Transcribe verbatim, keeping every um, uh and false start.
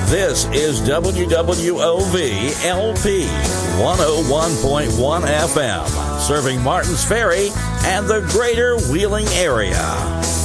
This is W W O V L P one oh one point one F M, serving Martins Ferry and the greater Wheeling area.